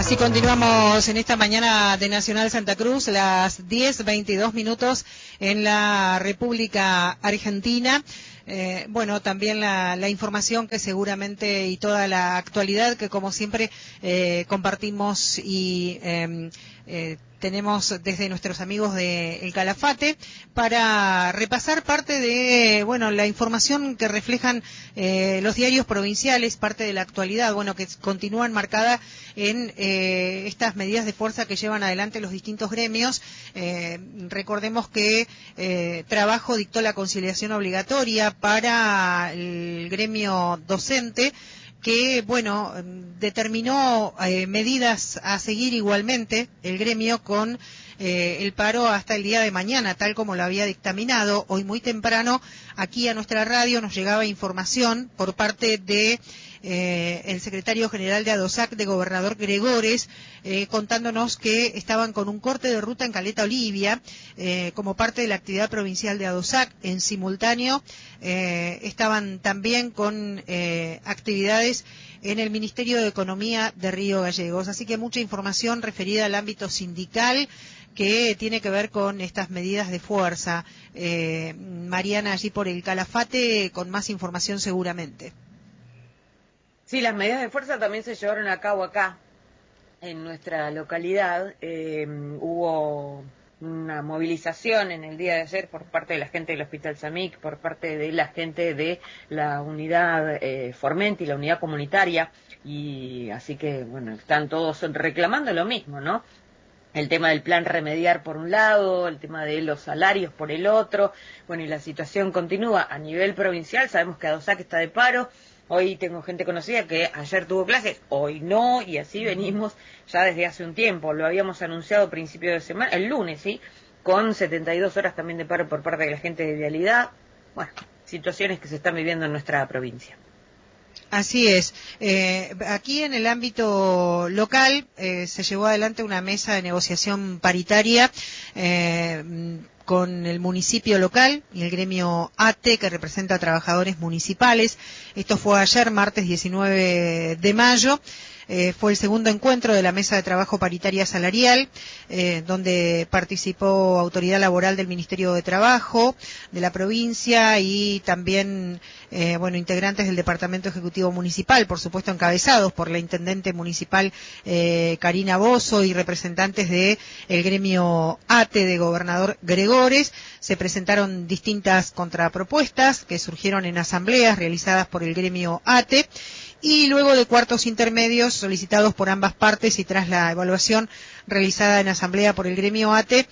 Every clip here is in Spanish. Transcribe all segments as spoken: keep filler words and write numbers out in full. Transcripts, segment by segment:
Así continuamos en esta mañana de Nacional Santa Cruz, las diez veintidós minutos en la República Argentina. Eh, bueno, también la, la información que seguramente y toda la actualidad que como siempre eh, compartimos y eh, eh, tenemos desde nuestros amigos de El Calafate para repasar parte de, bueno, la información que reflejan eh, los diarios provinciales, parte de la actualidad, bueno, que continúan marcada en eh, estas medidas de fuerza que llevan adelante los distintos gremios. Eh, recordemos que eh, Trabajo dictó la conciliación obligatoria para el gremio docente, que, bueno, determinó eh, medidas a seguir igualmente el gremio con eh, el paro hasta el día de mañana, tal como lo había dictaminado. Hoy muy temprano, aquí a nuestra radio nos llegaba información por parte de eh, el secretario general de ADOSAC, de Gobernador Gregores, eh, contándonos que estaban con un corte de ruta en Caleta Olivia, eh, como parte de la actividad provincial de ADOSAC. En simultáneo, eh, estaban también con eh, actividades en el Ministerio de Economía de Río Gallegos. Así que mucha información referida al ámbito sindical que tiene que ver con estas medidas de fuerza. Eh, Mariana, allí por El Calafate, con más información seguramente. Sí, las medidas de fuerza también se llevaron a cabo acá, en nuestra localidad. Eh, hubo una movilización en el día de ayer por parte de la gente del Hospital Samic, por parte de la gente de la unidad eh, Formenti, la unidad comunitaria, y así que, bueno, están todos reclamando lo mismo, ¿no? El tema del plan remediar por un lado, el tema de los salarios por el otro. Bueno, y la situación continúa a nivel provincial. Sabemos que ADOSAC está de paro. Hoy tengo gente conocida que ayer tuvo clases, hoy no, y así venimos ya desde hace un tiempo. Lo habíamos anunciado a principio de semana, el lunes, ¿sí? Con setenta y dos horas también de paro por parte de la gente de Vialidad. Bueno, situaciones que se están viviendo en nuestra provincia. Así es. Eh, aquí en el ámbito local eh, se llevó adelante una mesa de negociación paritaria eh, con el municipio local y el gremio A T E, que representa a trabajadores municipales. Esto fue ayer, martes diecinueve de mayo. Eh, fue el segundo encuentro de la Mesa de Trabajo Paritaria Salarial, eh, donde participó Autoridad Laboral del Ministerio de Trabajo de la provincia y también, eh, bueno, integrantes del Departamento Ejecutivo Municipal, por supuesto encabezados por la Intendente Municipal eh, Karina Bozo y representantes de el gremio A T E de Gobernador Gregores. Se presentaron distintas contrapropuestas que surgieron en asambleas realizadas por el gremio A T E. Y luego de cuartos intermedios solicitados por ambas partes y tras la evaluación realizada en asamblea por el gremio A T E,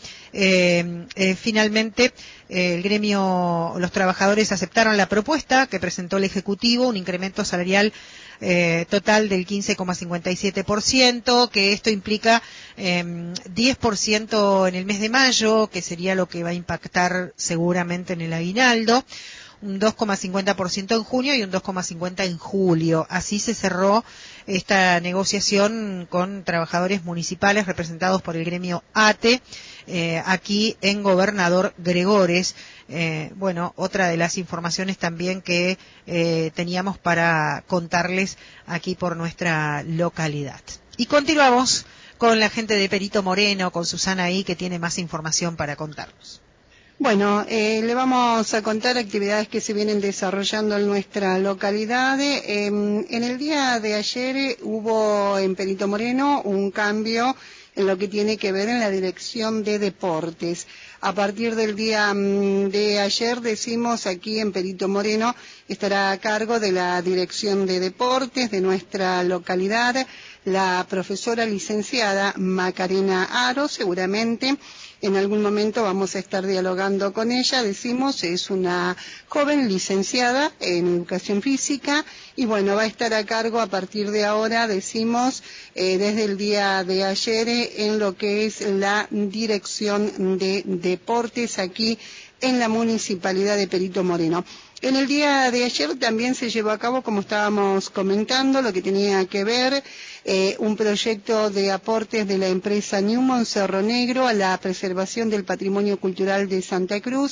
eh, eh, finalmente eh, el gremio, los trabajadores aceptaron la propuesta que presentó el Ejecutivo, un incremento salarial eh, total del quince coma cincuenta y siete por ciento, que esto implica eh, diez por ciento en el mes de mayo, que sería lo que va a impactar seguramente en el aguinaldo, un dos coma cincuenta por ciento en junio y un dos coma cincuenta por ciento en julio. Así se cerró esta negociación con trabajadores municipales representados por el gremio A T E, eh, aquí en Gobernador Gregores. Eh, bueno, otra de las informaciones también que eh, teníamos para contarles aquí por nuestra localidad. Y continuamos con la gente de Perito Moreno, con Susana ahí, que tiene más información para contarnos. Bueno, eh, le vamos a contar actividades que se vienen desarrollando en nuestra localidad. Eh, en el día de ayer hubo en Perito Moreno un cambio en lo que tiene que ver en la dirección de deportes. A partir del día mm, de ayer, decimos, aquí en Perito Moreno estará a cargo de la dirección de deportes de nuestra localidad la profesora licenciada Macarena Aro. Seguramente en algún momento vamos a estar dialogando con ella. Decimos, es una joven licenciada en educación física y bueno, va a estar a cargo a partir de ahora, decimos, eh, desde el día de ayer eh, en lo que es la dirección de deportes aquí en la municipalidad de Perito Moreno. En el día de ayer también se llevó a cabo, como estábamos comentando, lo que tenía que ver eh, un proyecto de aportes de la empresa Newmont Cerro Negro a la preservación del patrimonio cultural de Santa Cruz.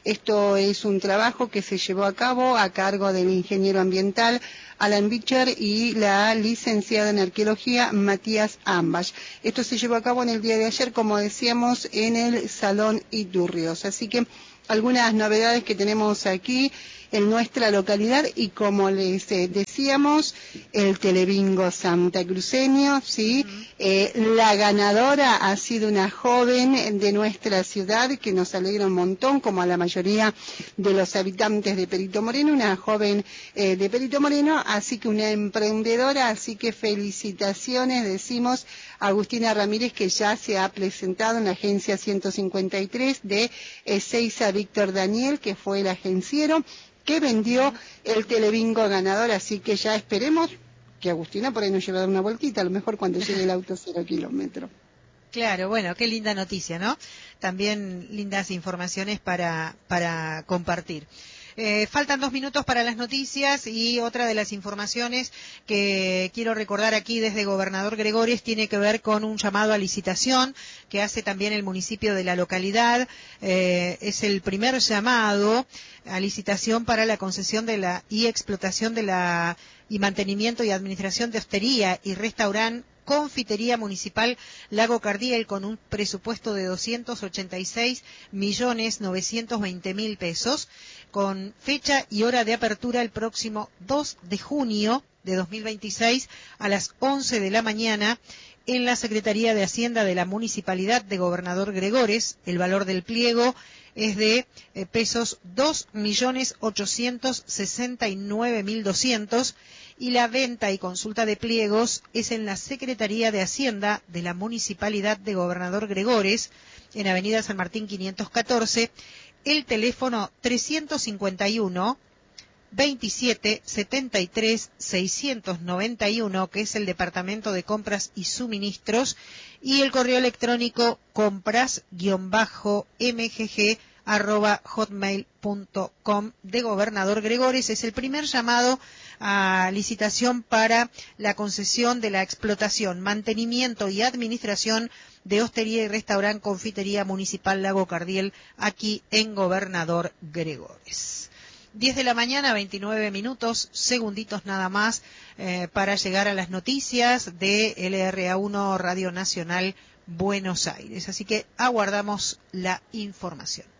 Esto es un trabajo que se llevó a cabo a cargo del ingeniero ambiental Alan Bicher y la licenciada en arqueología Matías Ambach. Esto se llevó a cabo en el día de ayer, como decíamos, en el Salón Iturrios. Así que algunas novedades que tenemos aquí en nuestra localidad y como les eh, decíamos, el Telebingo santacruceño, ¿sí? Uh-huh. Eh, la ganadora ha sido una joven de nuestra ciudad que nos alegra un montón, como a la mayoría de los habitantes de Perito Moreno, una joven eh, de Perito Moreno, así que una emprendedora, así que felicitaciones, decimos, a Agustina Ramírez, que ya se ha presentado en la agencia ciento cincuenta y tres de Ezeiza Víctor Daniel, que fue el agenciero que vendió el Telebingo ganador, así que ya esperemos que Agustina por ahí nos lleve a dar una vueltita, a lo mejor cuando llegue el auto cero kilómetros. Claro, bueno, qué linda noticia, ¿no? También lindas informaciones para, para compartir. Eh, faltan dos minutos para las noticias y otra de las informaciones que quiero recordar aquí desde Gobernador Gregores tiene que ver con un llamado a licitación que hace también el municipio de la localidad. Eh, es el primer llamado a licitación para la concesión de la y explotación de la y mantenimiento y administración de hostería y restaurante Confitería Municipal Lago Cardiel con un presupuesto de doscientos ochenta y seis millones novecientos veinte mil pesos, con fecha y hora de apertura el próximo dos de junio de dos mil veintiséis a las once de la mañana en la Secretaría de Hacienda de la Municipalidad de Gobernador Gregores. El valor del pliego es de eh, pesos dos millones ochocientos sesenta y nueve mil doscientos y la venta y consulta de pliegos es en la Secretaría de Hacienda de la Municipalidad de Gobernador Gregores, en Avenida San Martín quinientos catorce, el teléfono trescientos cincuenta y uno, veintisiete, setenta y tres, seiscientos noventa y uno, que es el Departamento de Compras y Suministros, y el correo electrónico compras-mgg arroba hotmail punto com de Gobernador Gregores. Es el primer llamado a licitación para la concesión de la explotación, mantenimiento y administración de hostería y restaurante Confitería Municipal Lago Cardiel aquí en Gobernador Gregores. diez de la mañana, veintinueve minutos, segunditos nada más eh, para llegar a las noticias de L R A uno Radio Nacional Buenos Aires. Así que aguardamos la información.